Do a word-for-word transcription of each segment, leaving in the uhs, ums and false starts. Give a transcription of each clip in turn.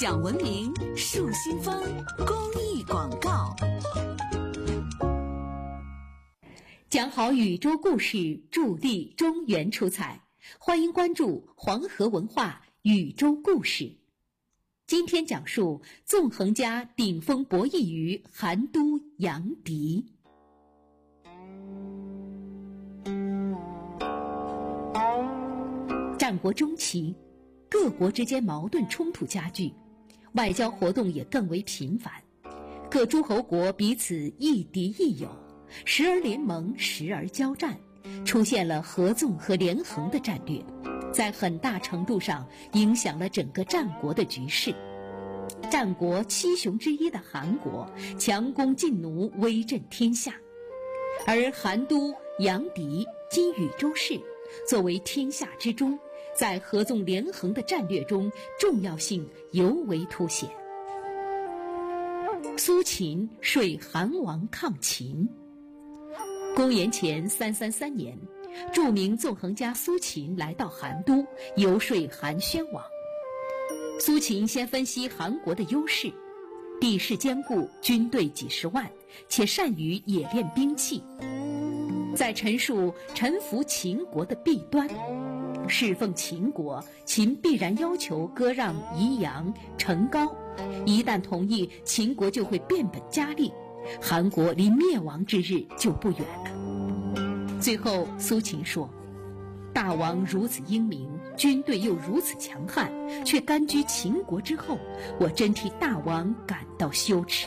讲文明树新风公益广告。 讲好宇宙故事，助力中原出彩。欢迎关注黄河文化宇宙故事。今天讲述纵横家顶峰博弈于韩都阳翟。战国中期，各国之间矛盾冲突加剧，外交活动也更为频繁，各诸侯国彼此亦敌亦友，时而联盟，时而交战，出现了合纵和连横的战略，在很大程度上影响了整个战国的局势。战国七雄之一的韩国强攻晋奴，威震天下，而韩都阳翟今禹州市作为天下之中，在合纵连横的战略中重要性尤为凸显。苏秦说韩王抗秦。公元前三三三年，著名纵横家苏秦来到韩都，游说韩宣王。苏秦先分析韩国的优势，地势坚固，军队几十万，且善于冶炼兵器。在陈述臣服秦国的弊端，侍奉秦国，秦必然要求割让宜阳、成皋，一旦同意，秦国就会变本加厉，韩国离灭亡之日就不远了。最后苏秦说，大王如此英明，军队又如此强悍，却甘居秦国之后，我真替大王感到羞耻。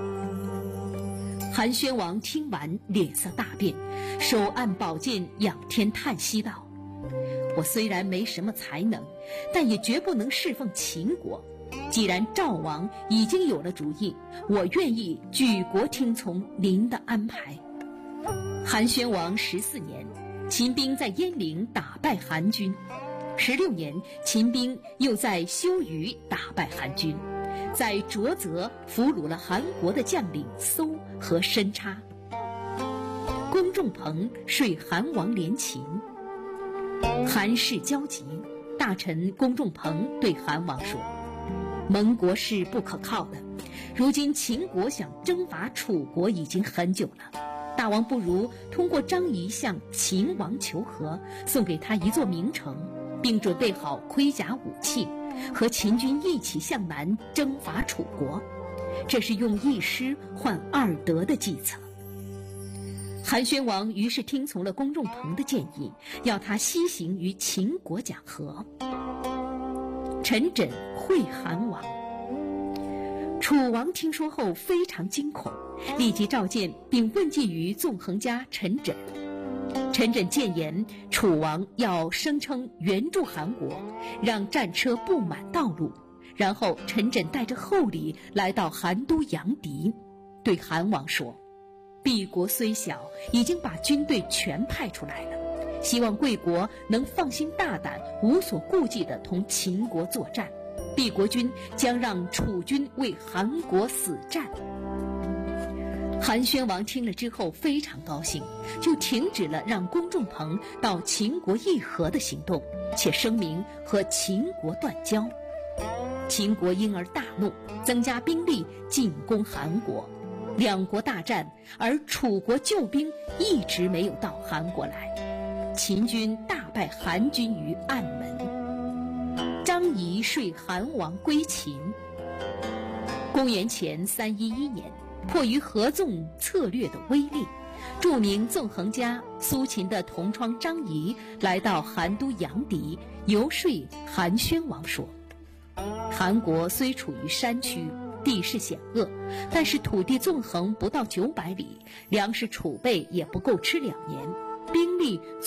韩宣王听完脸色大变，手按宝剑仰天叹息道，我虽然没什么才能，但也绝不能侍奉秦国。既然赵王已经有了主意，我愿意举国听从您的安排。韩宣王十四年，秦兵在鄢陵打败韩军；十六年，秦兵又在修余打败韩军，在浊泽俘虏了韩国的将领搜和申叉。公仲朋说韩王联秦。韩氏焦急，大臣公仲朋对韩王说，盟国是不可靠的，如今秦国想征伐楚国已经很久了，大王不如通过张仪向秦王求和，送给他一座名城，并准备好盔甲武器，和秦军一起向南征伐楚国，这是用一失换二得的计策。韩宣王于是听从了公仲朋的建议，要他西行于秦国讲和。陈轸会韩王。楚王听说后非常惊恐，立即召见并问计于纵横家陈轸。陈轸谏言楚王要声称援助韩国，让战车布满道路，然后陈轸带着厚礼来到韩都阳翟，对韩王说，敝国虽小，已经把军队全派出来了，希望贵国能放心大胆，无所顾忌地同秦国作战，敝国军将让楚军为韩国死战。韩宣王听了之后非常高兴，就停止了让公仲朋到秦国议和的行动，且声明和秦国断交。秦国因而大怒，增加兵力进攻韩国，两国大战，而楚国救兵一直没有到韩国来，秦军大败韩军于暗门。张仪说韩王归秦。公元前三一一年，迫于合纵策略的威力，著名纵横家苏秦的同窗张仪来到韩都阳翟，游说韩宣王说，韩国虽处于山区，地势险恶，但是土地纵横不到九百里，粮食储备也不够吃两年，兵力